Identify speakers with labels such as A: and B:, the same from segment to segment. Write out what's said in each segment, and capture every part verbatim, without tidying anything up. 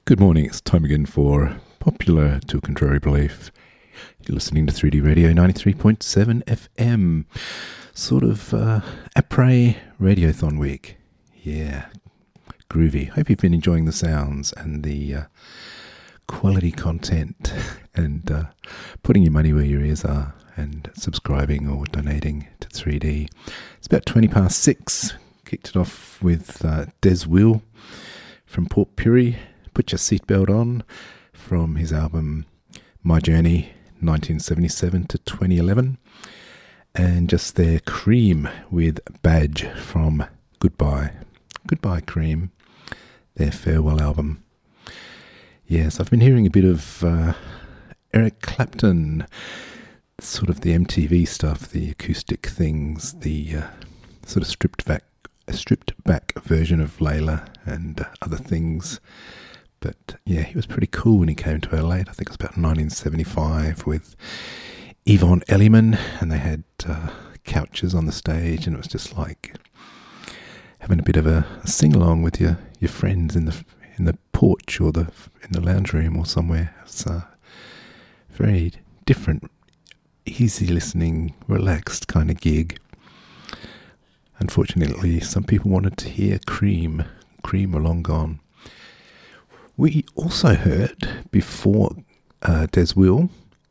A: Good morning, it's time again for Popular to Contrary Belief. You're listening to three D Radio ninety-three point seven F M. Sort of uh, après Radiothon week. Yeah, groovy. Hope you've been enjoying the sounds and the uh, quality content and uh, putting your money where your ears are and subscribing or donating to three D. It's about twenty past six. Kicked it off with uh, Des Will from Port Pirie. Put Your Seatbelt On from his album My Journey nineteen seventy-seven to twenty eleven, and just their Cream with Badge from Goodbye. Goodbye Cream, their farewell album. Yes, I've been hearing a bit of uh, Eric Clapton, sort of the M T V stuff, the acoustic things, the uh, sort of stripped back, stripped back version of Layla and uh, other things. But yeah, he was pretty cool when he came to Adelaide. I think it was about nineteen seventy-five with Yvonne Elliman, and they had uh, couches on the stage, and it was just like having a bit of a, a sing-along with your, your friends in the in the porch or the in the lounge room or somewhere. It's a very different, easy listening, relaxed kind of gig. Unfortunately, some people wanted to hear Cream. Cream were long gone. We also heard, before uh, Des Will,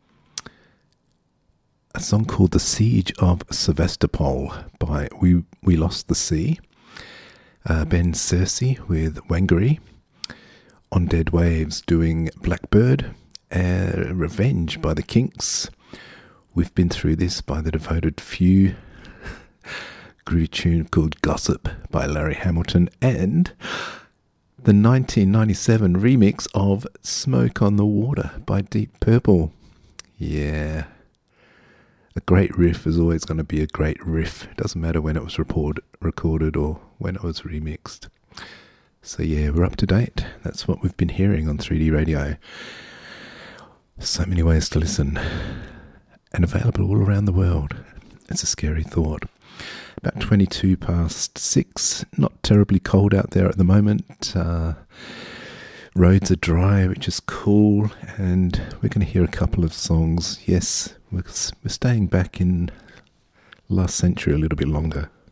A: a song called The Siege of Sevastopol by We We Lost the Sea. Uh, Ben Searcy with Wangari. On Dead Waves doing Blackbird. Uh, Revenge by the Kinks. We've Been Through This by The Devoted Few. Groovy tune called Gossip by Larry Hamilton. And the nineteen ninety-seven remix of Smoke on the Water by Deep Purple. Yeah. A great riff is always going to be a great riff. It doesn't matter when it was report, recorded or when it was remixed. So yeah, we're up to date. That's what we've been hearing on three D Radio. So many ways to listen. And available all around the world. It's a scary thought. About twenty-two past six. Not terribly cold out there at the moment. Uh, roads are dry, which is cool. And we're going to hear a couple of songs. Yes, we're, we're staying back in last century a little bit longer.